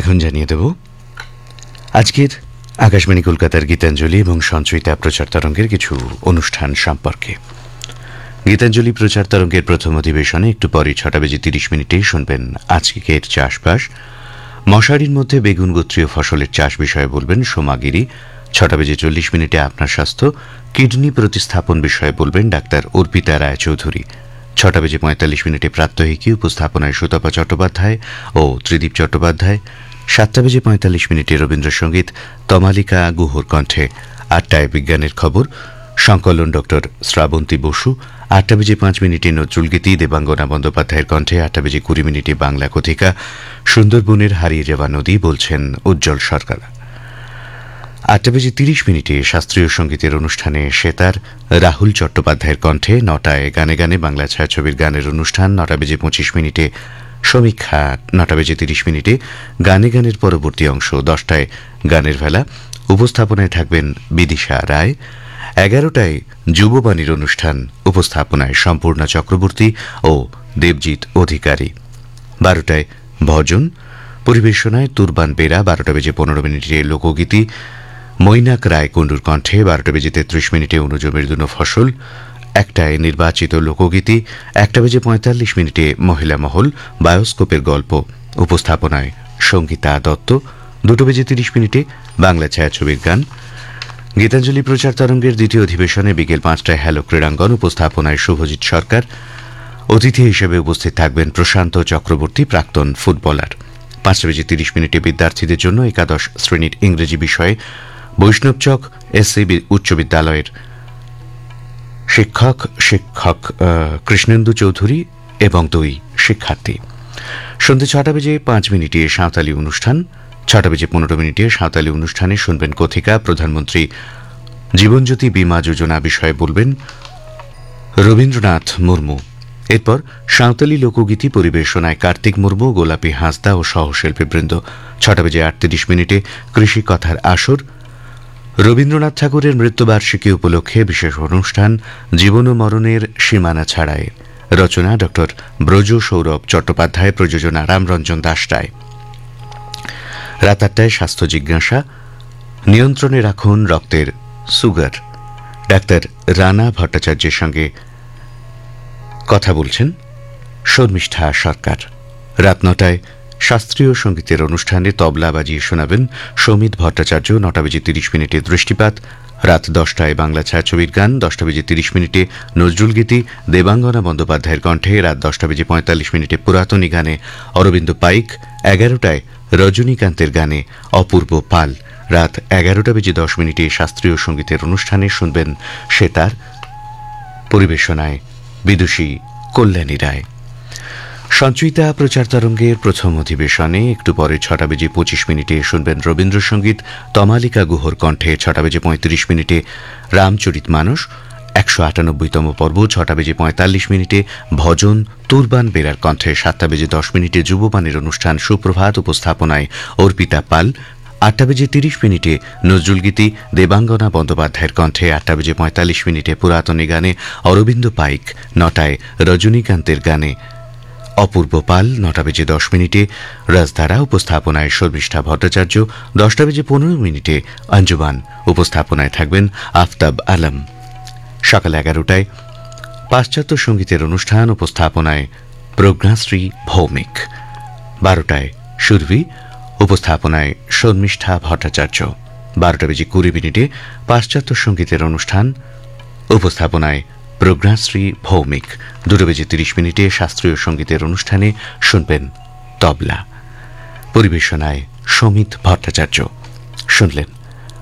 এখন জানিয়ে দেব আজকের আকাশবাণী কলকাতার গীতাঞ্জলি এবং সঞ্চয়িতা প্রচার তরঙ্গের কিছু অনুষ্ঠান সম্পর্কে। গীতাঞ্জলি প্রচার তরঙ্গের প্রথম অধিবেশনে একটু পরে 6:30 শুনবেন আজকের চাষবাস। মশারির মধ্যে বেগুন গোত্রীয় ফসলের চাষ বিষয়ে বলবেন সোমাগিরি। 6:40 আপনার স্বাস্থ্য কিডনি প্রতিস্থাপন বিষয়ে বলবেন ডাক্তার অর্পিতা রায়চৌধুরী। 6:45 প্রাত্যহিকী উপস্থাপনায় সুতপা চট্টোপাধ্যায় ও ত্রিদীপ চট্টোপাধ্যায়। 7:45 রবীন্দ্রসঙ্গীত তমালিকা গুহর কণ্ঠে। 8টায় বিজ্ঞানের খবর সংকলন ডক্টর শ্রাবন্তী বসু। 8:05 নজরুলগীতি দেবাঙ্গনা বন্দ্যোপাধ্যায়ের কণ্ঠে। 8:20 বাংলা কথিকা সুন্দরবনের হারিয়ে যাওয়া নদী বলছেন উজ্জ্বল সরকার। 8:30 শাস্ত্রীয় সঙ্গীতের অনুষ্ঠানে সেতার রাহুল চট্টোপাধ্যায়ের কণ্ঠে। 9টায় গানে গানে বাংলা ছায়াছবির গানের অনুষ্ঠান। 9:25 সমীক্ষা। 9:30 গানে গানের পরবর্তী অংশ। 10টায় গানের ভেলা উপস্থাপনায় থাকবেন বিদিশা রায়। 11টায় যুববাণীর অনুষ্ঠান উপস্থাপনায় সম্পূর্ণা চক্রবর্তী ও দেবজিৎ অধিকারী। 12টায় ভজন পরিবেশনায় তুরবান বেরা। 12:15 লোকগীতি মৈনাক রায় কুণ্ডুর কণ্ঠে। 12:33 অনুজ মৃদুন ফসল। 1টায় নির্বাচিত লোকগীতি। 1:45 মহিলা মহল বায়োস্কোপের গল্প উপস্থাপনায় সঙ্গীতা দত্ত। 2:30 বাংলা ছায়াছবির গান। গীতাঞ্জলি প্রচার তরঙ্গের দ্বিতীয় অধিবেশনে বিকেল 5টায় হ্যালো ক্রীড়াঙ্গন উপস্থাপনায় শুভজিৎ সরকার। অতিথি হিসেবে উপস্থিত থাকবেন প্রশান্ত চক্রবর্তী, প্রাক্তন ফুটবলার। 5:30 বিদ্যার্থীদের জন্য একাদশ শ্রেণীর ইংরেজি বিষয়ে বৈষ্ণবচক এসসি উচ্চ বিদ্যালয়ের শিক্ষক কৃষ্ণেন্দু চৌধুরী এবং 2 শিক্ষার্থী। সন্ধ্যে 6:05 সাঁওতালি অনুষ্ঠান। 6:15 সাঁওতালি অনুষ্ঠানে শুনবেন কথিকা প্রধানমন্ত্রী জীবনজ্যোতি বীমা যোজনা বিষয়ে বলবেন রবীন্দ্রনাথ মুর্মু। এরপর সাঁওতালি লোকগীতি পরিবেশনায় কার্তিক মুর্মু, গোলাপী হাঁসদা ও সহশিল্পীবৃন্দ। 6:38 কৃষি কথার আসর। রবীন্দ্রনাথ ঠাকুরের মৃত্যুবার্ষিকী উপলক্ষে বিশেষ অনুষ্ঠান জীবন ও মরণের সীমানা ছাড়ায়। রচনা ডক্টর ব্রজ সৌরভ চট্টোপাধ্যায়, প্রযোজনা রামরঞ্জন দাস রায়। রাত 8টায় স্বাস্থ্য জিজ্ঞাসা নিয়ন্ত্রণে রাখুন রক্তের সুগার। ডাক্তার রানা ভট্টাচার্যের সঙ্গে কথা বলছেন শর্মিষ্ঠা সরকার। রাত 9টায় শাস্ত্রীয় সঙ্গীতের অনুষ্ঠানে তবলা বাজিয়ে শোনাবেন সমিত ভট্টাচার্য। 9:30 দৃষ্টিপাত। রাত 10টায় বাংলা ছায়াছবির গান। 10:30 নজরুলগীতি দেবাঙ্গনা বন্দ্যোপাধ্যায়ের কণ্ঠে। রাত 10:45 পুরাতনী গানে অরবিন্দ পাইক। 11টায় রজনীকান্তের গানে অপূর্ব পাল। রাত 11:10 শাস্ত্রীয় সঙ্গীতের অনুষ্ঠানে শুনবেন সেতার পরিবেশনায় বিদুষী কল্যাণী রায়। সঞ্চয়িতা প্রচার তরঙ্গের প্রথম অধিবেশনে একটু পরে 6:25 শুনবেন রবীন্দ্রসঙ্গীত তমালিকা গুহর কণ্ঠে। 6:35 রামচরিত মানস 198তম পর্ব। 6:45 ভজন তুরবান বেরার কণ্ঠে। 7:10 যুববাণীর অনুষ্ঠান সুপ্রভাত উপস্থাপনায় অর্পিতা পাল। 8:30 নজরুলগীতি দেবাঙ্গনা বন্দ্যোপাধ্যায়ের কণ্ঠে। 8:45 পুরাতনী গানে অরবিন্দ পাইক। 9টায় রজনীকান্তের গানে অপূর্ব পাল। 9:10 রাজধারা উপস্থাপনায় শর্মিষ্ঠা ভট্টাচার্য। 10:15 অঞ্জুমান উপস্থাপনায় থাকবেন আফতাব আলম। সকাল 11টায় পাশ্চাত্য সঙ্গীতের অনুষ্ঠান উপস্থাপনায় প্রজ্ঞাশ্রী ভৌমিক। 12টায় সুরভি উপস্থাপনায় শর্মিষ্ঠা ভট্টাচার্য। 12:20 পাশ্চাত্য সঙ্গীতের অনুষ্ঠান উপস্থাপনায় প্রজ্ঞাশ্রী ভৌমিক। 2:30 শাস্ত্রীয় সঙ্গীতের অনুষ্ঠানে শুনবেন তবলা পরিবেশনায় সমিত ভট্টাচার্য। শুনলেন